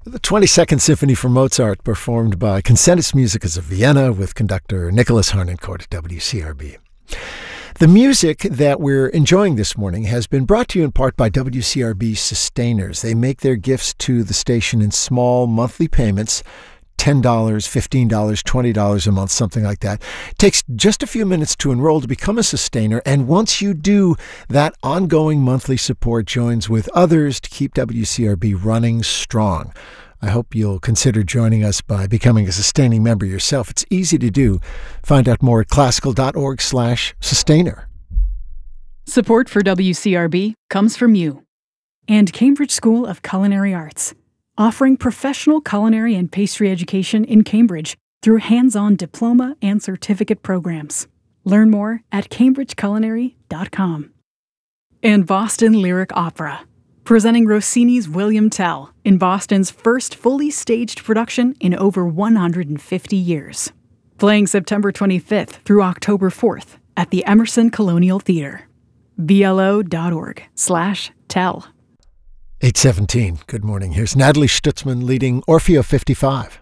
The 22nd Symphony from Mozart, performed by Consentus Musicas of Vienna with conductor Nicholas Harnoncourt at WCRB. The music that we're enjoying this morning has been brought to you in part by WCRB Sustainers. They make their gifts to the station in small monthly payments, $10, $15, $20 a month, something like that. It takes just a few minutes to enroll to become a sustainer, and once you do, that ongoing monthly support joins with others to keep WCRB running strong. I hope you'll consider joining us by becoming a sustaining member yourself. It's easy to do. Find out more at classical.org/sustainer. Support for WCRB comes from you and Cambridge School of Culinary Arts, offering professional culinary and pastry education in Cambridge through hands-on diploma and certificate programs. Learn more at cambridgeculinary.com. And Boston Lyric Opera, presenting Rossini's William Tell in Boston's first fully staged production in over 150 years. Playing September 25th through October 4th at the Emerson Colonial Theater. BLO.org/tell. 8:17. Good morning. Here's Natalie Stutzman leading Orfeo 55.